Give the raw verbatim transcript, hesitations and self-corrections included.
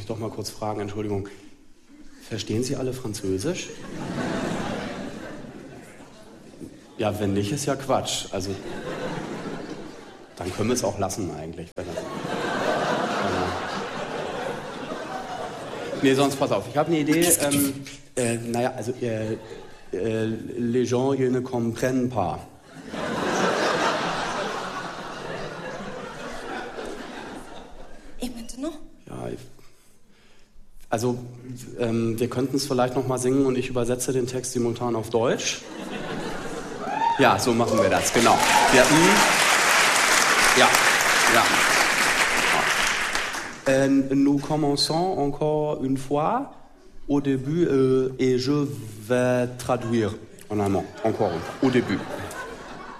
doch mal kurz fragen, Entschuldigung. Verstehen Sie alle Französisch? Ja, wenn nicht, ist ja Quatsch. Also, dann können wir es auch lassen eigentlich. Wenn das, äh, nee, sonst pass auf, ich habe eine Idee. Ähm, äh, naja, also, äh, äh, les gens, ils ne comprennent pas. Et maintenant? Ja, ich, also, ähm, wir könnten es vielleicht noch mal singen und ich übersetze den Text simultan auf Deutsch. Ja, so machen wir das, genau. Ja, mh. ja. ja. Euh, nous commençons encore une fois au début euh, et je vais traduire en allemand, encore une fois, au début.